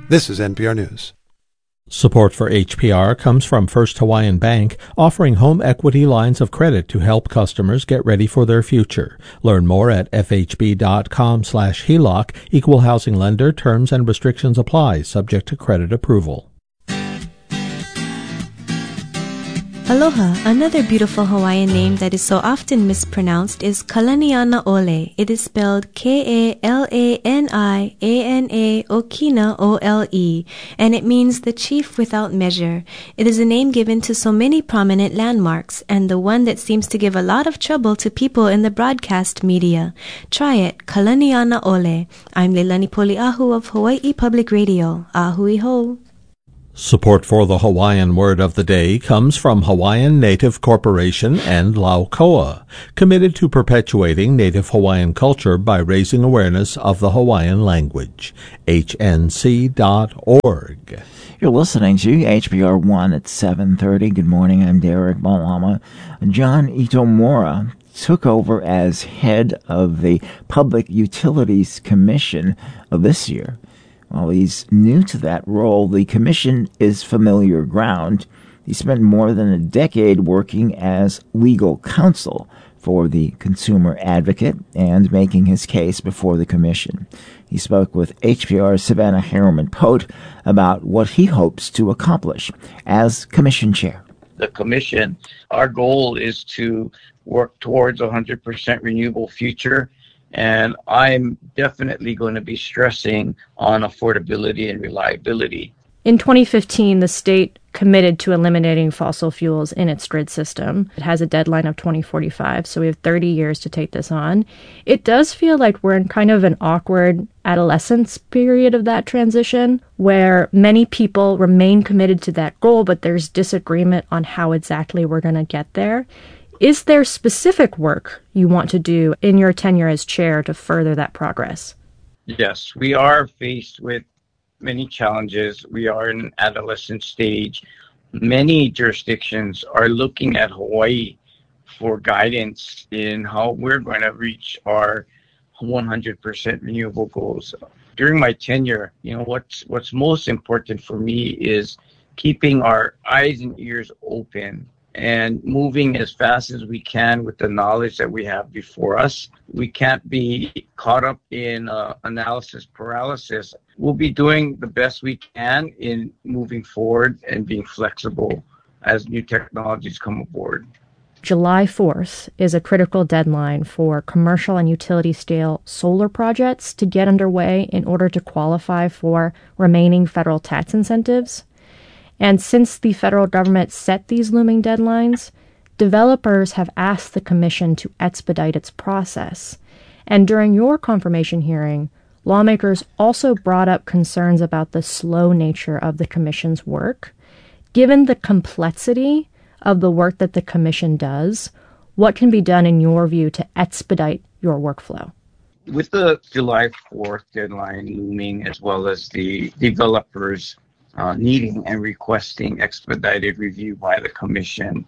This is NPR News. Support for HPR comes from First Hawaiian Bank, offering home equity lines of credit to help customers get ready for their future. Learn more at fhb.com/HELOC. Equal housing lender. Terms and restrictions apply, subject to credit approval. Aloha, another beautiful Hawaiian name that is so often mispronounced is Kalaniana Ole. It is spelled Kalaniana Okina Ole, and it means the chief without measure. It is a name given to so many prominent landmarks, and the one that seems to give a lot of trouble to people in the broadcast media. Try it, Kalaniana Ole. I'm Leilani Poliahu of Hawaii Public Radio. Ahui ho. Support for the Hawaiian word of the day comes from Hawaiian Native Corporation and Laukoa, committed to perpetuating Native Hawaiian culture by raising awareness of the Hawaiian language. HNC.org. You're listening to HBR 1 at 7:30. Good morning, I'm Derek Malama. John Itomura took over as head of the Public Utilities Commission this year. While he's new to that role, the commission is familiar ground. He spent more than a decade working as legal counsel for the consumer advocate and making his case before the commission. He spoke with HPR's Savannah Harriman-Pote about what he hopes to accomplish as commission chair. The commission, our goal is to work towards a 100% renewable future. And I'm definitely going to be stressing on affordability and reliability. In 2015, the state committed to eliminating fossil fuels in its grid system. It has a deadline of 2045, so we have 30 years to take this on. It does feel like we're in kind of an awkward adolescence period of that transition, where many people remain committed to that goal, but there's disagreement on how exactly we're going to get there. Is there specific work you want to do in your tenure as chair to further that progress? Yes, we are faced with many challenges. We are in an adolescent stage. Many jurisdictions are looking at Hawaii for guidance in how we're going to reach our 100% renewable goals. During my tenure, what's most important for me is keeping our eyes and ears open and moving as fast as we can with the knowledge that we have before us. We can't be caught up in analysis paralysis. We'll be doing the best we can in moving forward and being flexible as new technologies come aboard. July 4th is a critical deadline for commercial and utility-scale solar projects to get underway in order to qualify for remaining federal tax incentives. And since the federal government set these looming deadlines, developers have asked the commission to expedite its process. And during your confirmation hearing, lawmakers also brought up concerns about the slow nature of the commission's work. Given the complexity of the work that the commission does, what can be done in your view to expedite your workflow? With the July 4th deadline looming, as well as the developers needing and requesting expedited review by the commission.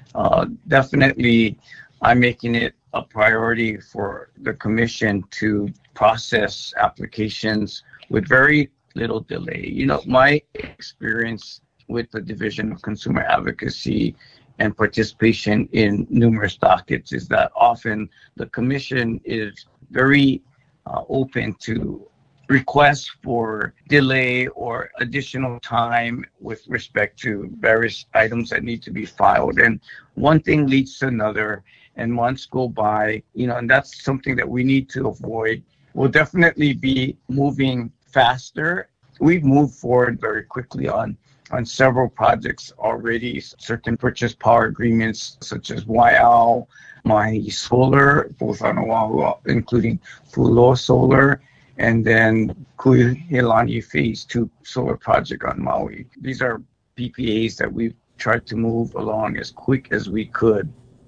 Definitely, I'm making it a priority for the commission to process applications with very little delay. My experience with the Division of Consumer Advocacy and participation in numerous dockets is that often the commission is very open to requests for delay or additional time with respect to various items that need to be filed. And one thing leads to another, and months go by, and that's something that we need to avoid. We'll definitely be moving faster. We've moved forward very quickly on several projects already, certain purchase power agreements such as Waiau, Mahi Solar, both on Oahu, including Puloa Solar, and then Kuihilani Phase 2 solar project on Maui. These are PPAs that we've tried to move along as quick as we could.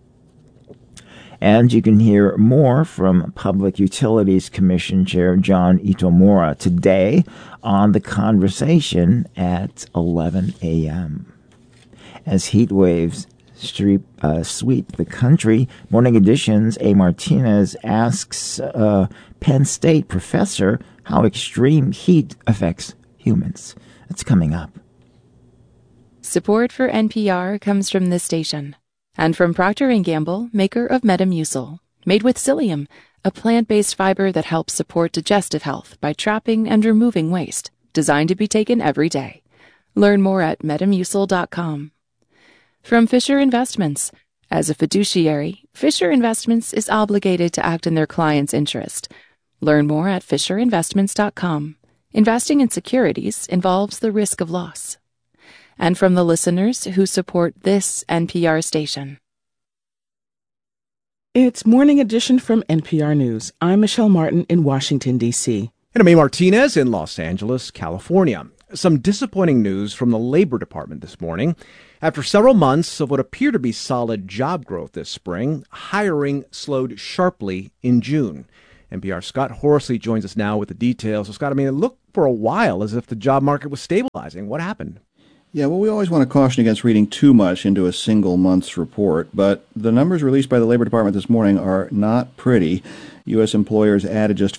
And you can hear more from Public Utilities Commission Chair John Itomura today on The Conversation at 11 a.m. As heat waves sweep the country, Morning Edition's A. Martinez asks Penn State professor how extreme heat affects humans. It's coming up. Support for NPR comes from this station and from Procter & Gamble, maker of Metamucil, made with psyllium, a plant-based fiber that helps support digestive health by trapping and removing waste, designed to be taken every day. Learn more at metamucil.com. From Fisher Investments. As a fiduciary, Fisher Investments is obligated to act in their client's interest. Learn more at fisherinvestments.com. Investing in securities involves the risk of loss. And from the listeners who support this NPR station. It's Morning Edition from NPR News. I'm Michelle Martin in Washington, D.C. And I'm A. Martinez in Los Angeles, California. Some disappointing news from the Labor Department this morning. After several months of what appear to be solid job growth this spring, hiring slowed sharply in June. NPR's Scott Horsley joins us now with the details. So, Scott, it looked for a while as if the job market was stabilizing. What happened? Yeah, well, we always want to caution against reading too much into a single month's report, but the numbers released by the Labor Department this morning are not pretty. U.S. employers added just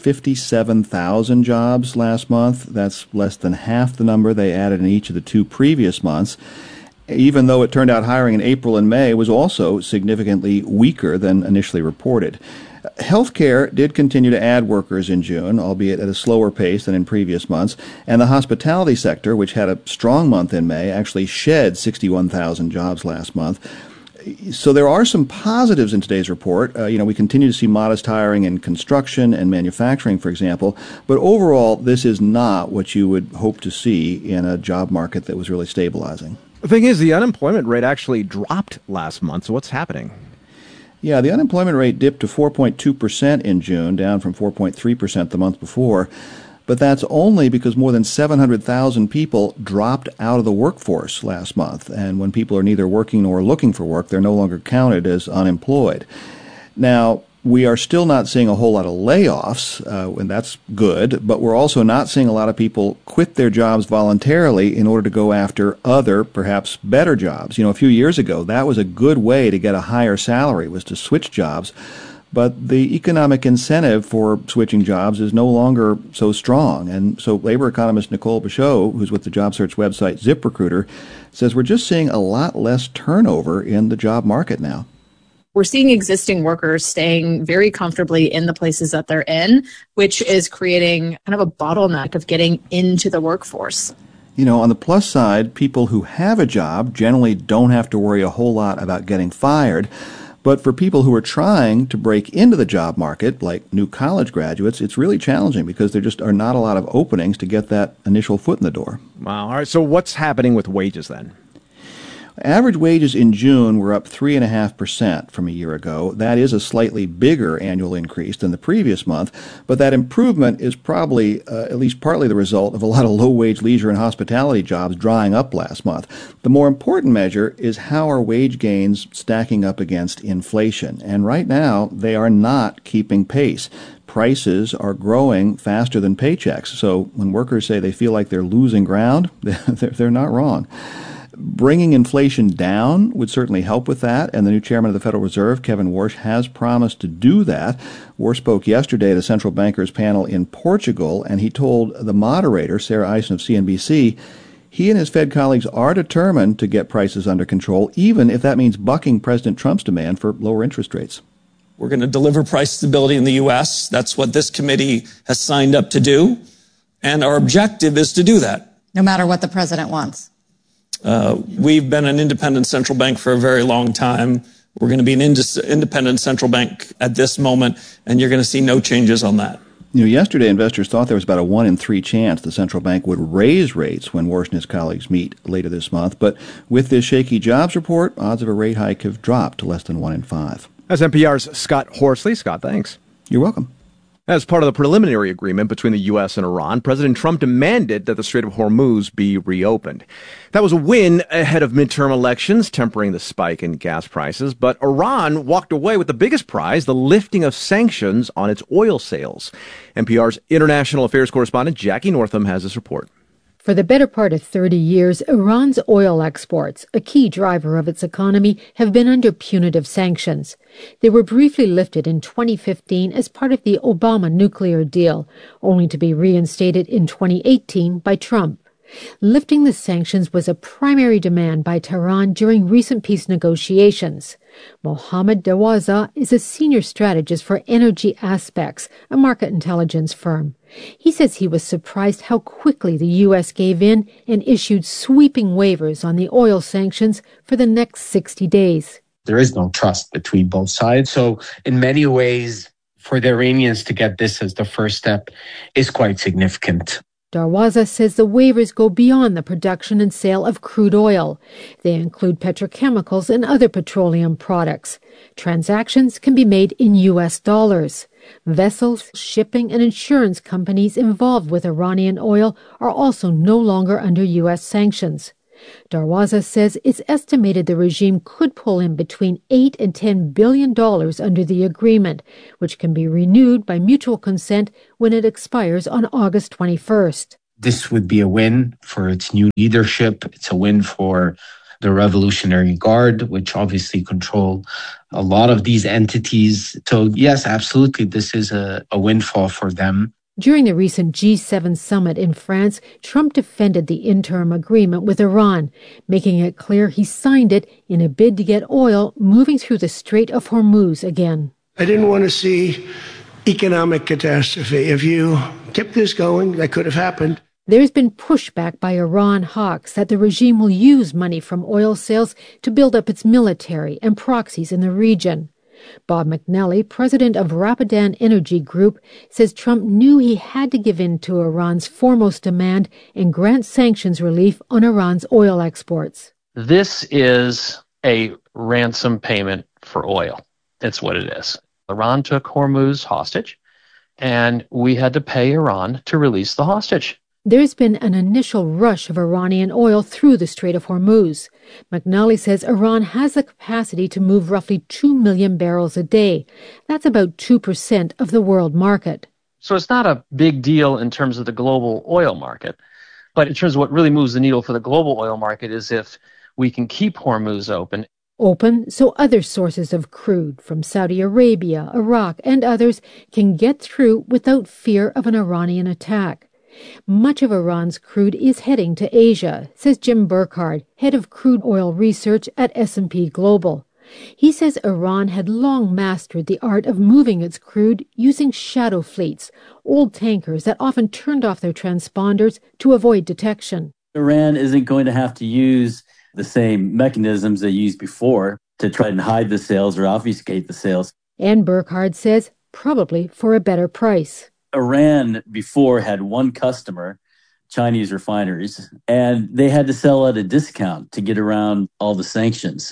57,000 jobs last month. That's less than half the number they added in each of the two previous months, even though it turned out hiring in April and May was also significantly weaker than initially reported. Healthcare did continue to add workers in June, albeit at a slower pace than in previous months, and the hospitality sector, which had a strong month in May, actually shed 61,000 jobs last month. So there are some positives in today's report. We continue to see modest hiring in construction and manufacturing, for example, but overall, this is not what you would hope to see in a job market that was really stabilizing. The thing is, the unemployment rate actually dropped last month, so what's happening? Yeah, the unemployment rate dipped to 4.2% in June, down from 4.3% the month before. But that's only because more than 700,000 people dropped out of the workforce last month. And when people are neither working nor looking for work, they're no longer counted as unemployed. Now, we are still not seeing a whole lot of layoffs, and that's good, but we're also not seeing a lot of people quit their jobs voluntarily in order to go after other, perhaps better jobs. A few years ago, that was a good way to get a higher salary, was to switch jobs. But the economic incentive for switching jobs is no longer so strong. And so labor economist Nicole Bachot, who's with the job search website ZipRecruiter, says we're just seeing a lot less turnover in the job market now. We're seeing existing workers staying very comfortably in the places that they're in, which is creating kind of a bottleneck of getting into the workforce. On the plus side, people who have a job generally don't have to worry a whole lot about getting fired. But for people who are trying to break into the job market, like new college graduates, it's really challenging because there just are not a lot of openings to get that initial foot in the door. Wow. All right. So what's happening with wages then? Average wages in June were up 3.5% from a year ago. That is a slightly bigger annual increase than the previous month, but that improvement is probably at least partly the result of a lot of low-wage leisure and hospitality jobs drying up last month. The more important measure is how are wage gains stacking up against inflation, and right now they are not keeping pace. Prices are growing faster than paychecks, so when workers say they feel like they're losing ground, they're not wrong. Bringing inflation down would certainly help with that, and the new chairman of the Federal Reserve, Kevin Warsh, has promised to do that. Warsh spoke yesterday at a central bankers panel in Portugal, and he told the moderator, Sarah Eisen of CNBC, he and his Fed colleagues are determined to get prices under control, even if that means bucking President Trump's demand for lower interest rates. We're going to deliver price stability in the U.S. That's what this committee has signed up to do, and our objective is to do that. No matter what the president wants. We've been an independent central bank for a very long time. We're going to be an independent central bank at this moment, and you're going to see no changes on that. Yesterday, investors thought there was about a 1 in 3 chance the central bank would raise rates when Warsh and his colleagues meet later this month. But with this shaky jobs report, odds of a rate hike have dropped to less than 1 in 5. That's NPR's Scott Horsley. Scott, thanks. You're welcome. As part of the preliminary agreement between the U.S. and Iran, President Trump demanded that the Strait of Hormuz be reopened. That was a win ahead of midterm elections, tempering the spike in gas prices. But Iran walked away with the biggest prize, the lifting of sanctions on its oil sales. NPR's international affairs correspondent Jackie Northam has this report. For the better part of 30 years, Iran's oil exports, a key driver of its economy, have been under punitive sanctions. They were briefly lifted in 2015 as part of the Obama nuclear deal, only to be reinstated in 2018 by Trump. Lifting the sanctions was a primary demand by Tehran during recent peace negotiations. Mohammad Dawaza is a senior strategist for Energy Aspects, a market intelligence firm. He says he was surprised how quickly the U.S. gave in and issued sweeping waivers on the oil sanctions for the next 60 days. There is no trust between both sides. So in many ways, for the Iranians to get this as the first step is quite significant. Darwaza says the waivers go beyond the production and sale of crude oil. They include petrochemicals and other petroleum products. Transactions can be made in U.S. dollars. Vessels, shipping, and insurance companies involved with Iranian oil are also no longer under U.S. sanctions. Darwaza says it's estimated the regime could pull in between $8 and $10 billion under the agreement, which can be renewed by mutual consent when it expires on August 21st. This would be a win for its new leadership. It's a win for the Revolutionary Guard, which obviously control a lot of these entities. So yes, absolutely, this is a windfall for them. During the recent G7 summit in France, Trump defended the interim agreement with Iran, making it clear he signed it in a bid to get oil moving through the Strait of Hormuz again. I didn't want to see economic catastrophe. If you kept this going, that could have happened. There's been pushback by Iran hawks that the regime will use money from oil sales to build up its military and proxies in the region. Bob McNally, president of Rapidan Energy Group, says Trump knew he had to give in to Iran's foremost demand and grant sanctions relief on Iran's oil exports. This is a ransom payment for oil. That's what it is. Iran took Hormuz hostage, and we had to pay Iran to release the hostage. There's been an initial rush of Iranian oil through the Strait of Hormuz. McNally says Iran has the capacity to move roughly 2 million barrels a day. That's about 2% of the world market. So it's not a big deal in terms of the global oil market. But in terms of what really moves the needle for the global oil market is if we can keep Hormuz open. Open so other sources of crude from Saudi Arabia, Iraq, and others can get through without fear of an Iranian attack. Much of Iran's crude is heading to Asia, says Jim Burkhardt, head of crude oil research at S&P Global. He says Iran had long mastered the art of moving its crude using shadow fleets, old tankers that often turned off their transponders to avoid detection. Iran isn't going to have to use the same mechanisms they used before to try and hide the sales or obfuscate the sales. And Burkhardt says probably for a better price. Iran before had one customer, Chinese refineries, and they had to sell at a discount to get around all the sanctions.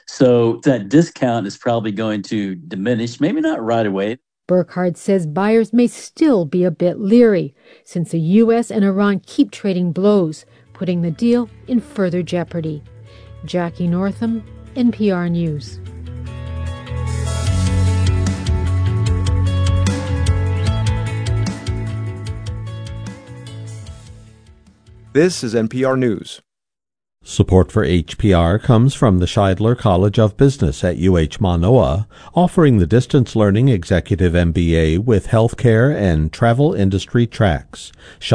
So that discount is probably going to diminish, maybe not right away. Burkhardt says buyers may still be a bit leery, since the U.S. and Iran keep trading blows, putting the deal in further jeopardy. Jackie Northam, NPR News. This is NPR News. Support for HPR comes from the Scheidler College of Business at UH Manoa, offering the distance learning executive MBA with healthcare and travel industry tracks.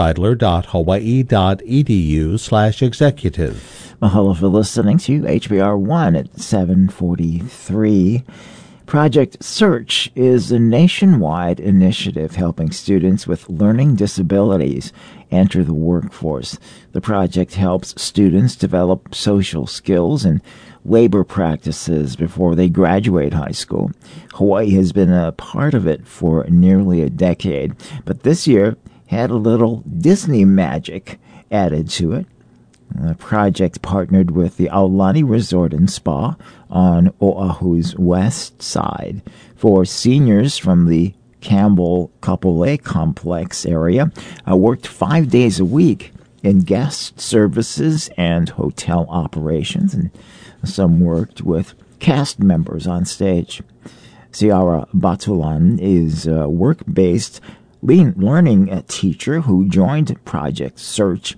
Scheidler.hawaii.edu/executive. Mahalo for listening to HBR 1 at 7:43. Project Search is a nationwide initiative helping students with learning disabilities enter the workforce. The project helps students develop social skills and labor practices before they graduate high school. Hawaii has been a part of it for nearly a decade, but this year had a little Disney magic added to it. The project partnered with the Aulani Resort and Spa on Oahu's west side for seniors from the Campbell Kapolei Complex area. Worked 5 days a week in guest services and hotel operations, and some worked with cast members on stage. Ciara Batulan is a work-based learning teacher who joined Project Search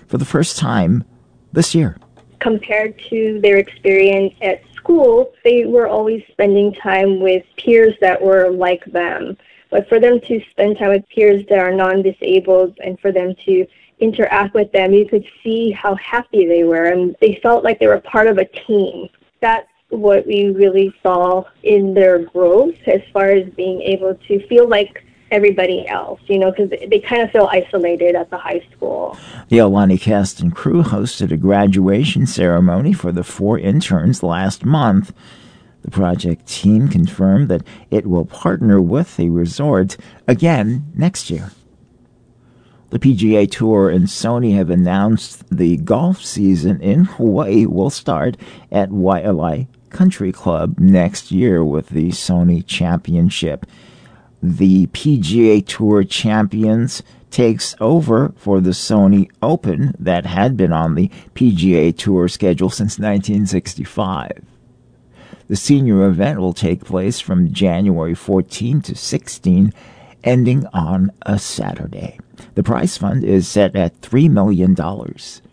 for the first time this year. Compared to their experience at school, they were always spending time with peers that were like them. But for them to spend time with peers that are non-disabled and for them to interact with them, you could see how happy they were, and they felt like they were part of a team. That's what we really saw in their growth as far as being able to feel like everybody else, because they kind of feel isolated at the high school. The Aulani cast and crew hosted a graduation ceremony for the 4 interns last month. The project team confirmed that it will partner with the resort again next year. The PGA Tour and Sony have announced the golf season in Hawaii will start at Waialae Country Club next year with the Sony Championship. The PGA Tour Champions takes over for the Sony Open that had been on the PGA Tour schedule since 1965. The senior event will take place from January 14 to 16, ending on a Saturday. The prize fund is set at $3 million.